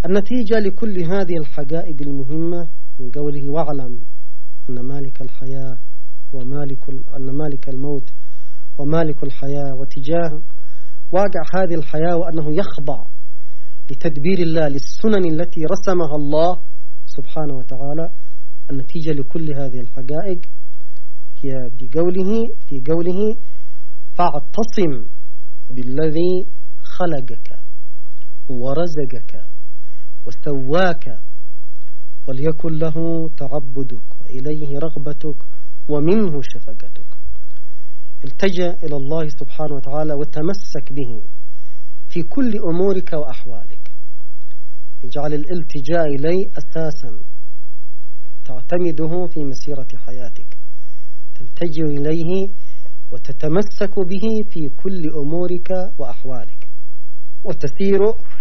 النتيجة لكل هذه الحقائق المهمة من قوله واعلم أن مالك الحياة أن مالك الموت ومالك الحياة، وتجاه واقع هذه الحياة وأنه يخضع لتدبير الله للسنن التي رسمها الله سبحانه وتعالى. النتيجة لكل هذه الحقائق هي في قوله فاعتصم بالذي خلقك ورزقك وسواك وليكن له تعبدك وإليه رغبتك ومنه شفقتك. التجأ إلى الله سبحانه وتعالى وتمسك به في كل أمورك وأحوالك. اجعل الالتجاء إليه أساسا تعتمده في مسيرة حياتك، تلتجئ إليه وتتمسك به في كل أمورك وأحوالك، وتسير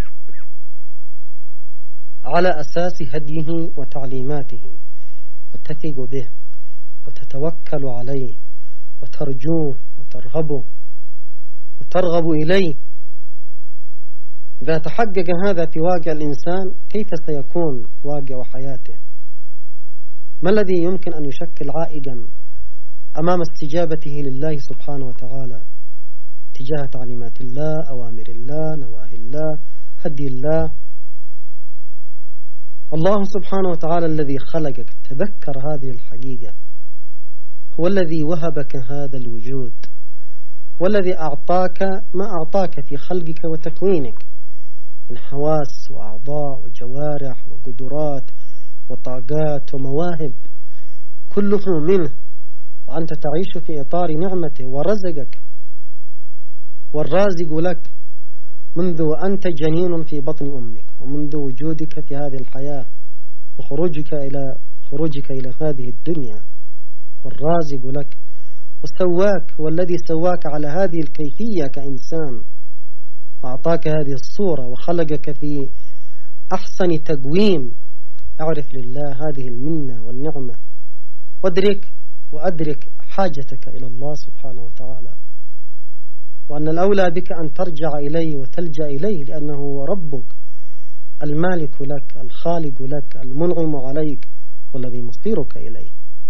على أساس هديه وتعليماته، وتثق به وتتوكل عليه وترجوه وترغب إليه. إذا تحقق هذا في واقع الإنسان كيف سيكون واقع حياته؟ ما الذي يمكن أن يشكل عائقا أمام استجابته لله سبحانه وتعالى تجاه تعليمات الله، أوامر الله، نواهي الله، هدي الله؟ الله سبحانه وتعالى الذي خلقك، تذكر هذه الحقيقة، هو الذي وهبك هذا الوجود، والذي أعطاك ما أعطاك في خلقك وتكوينك من حواس وأعضاء وجوارح وقدرات وطاقات ومواهب، كله منه، وأنت تعيش في إطار نعمته، ورزقك والرازق لك منذ أنت جنين في بطن أمك، ومنذ وجودك في هذه الحياة وخروجك إلى هذه الدنيا، والرازق لك، وسواك، والذي سواك على هذه الكيفية كإنسان، وأعطاك هذه الصورة وخلقك في أحسن تقويم. أعرف لله هذه المنة والنعمة، وأدرك حاجتك إلى الله سبحانه وتعالى، وأن الأولى بك أن ترجع إليه وتلجأ إليه، لأنه هو ربك المالك لك الخالق لك المنعم عليك والذي مصيرك إليه.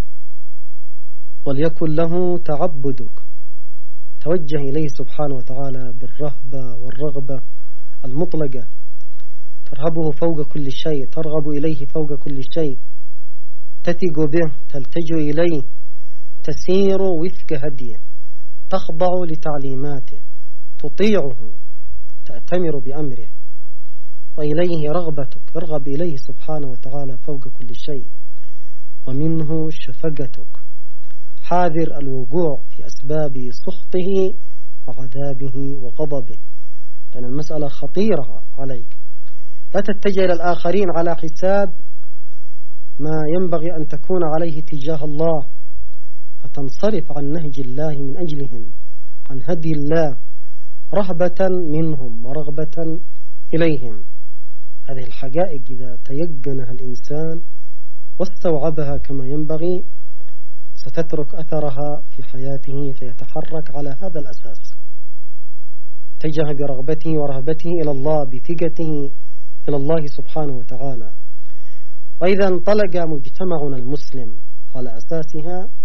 وليكن له تعبدك، توجه إليه سبحانه وتعالى بالرهبة والرغبة المطلقة، ترهبه فوق كل شيء، ترغب إليه فوق كل شيء، تثق به، تلتجئ إليه، تسير وفق هديه، تخضع لتعليماته، تطيعه، تأتمر بأمره، وإليه رغبتك، ارغب إليه سبحانه وتعالى فوق كل شيء، ومنه شفقتك، حاذر الوقوع في أسباب سخطه وعذابه وغضبه، لأن المسألة خطيرة عليك. لا تتجه إلى الآخرين على حساب ما ينبغي أن تكون عليه تجاه الله، فتنصرف عن نهج الله من أجلهم، عن هدي الله، رهبة منهم ورغبة إليهم. هذه الحقائق إذا تيقنها الإنسان واستوعبها كما ينبغي ستترك أثرها في حياته، فيتحرك على هذا الأساس، اتجه برغبته ورهبته إلى الله، بثقته إلى الله سبحانه وتعالى. وإذا انطلق مجتمعنا المسلم على أساسها